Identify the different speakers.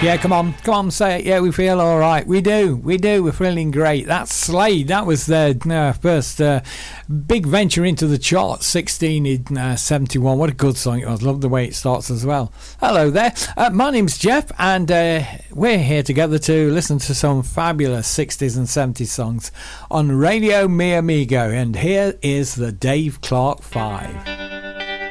Speaker 1: Yeah, come on, say it. Yeah, we feel all right. We do. We're feeling great. That's Slade. That was their first big venture into the charts, 16 in 71. What a good song it was. Love the way it starts as well. Hello there. My name's Jeff, and we're here together to listen to some fabulous 60s and 70s songs on Radio Mi Amigo. And here is the Dave Clark 5.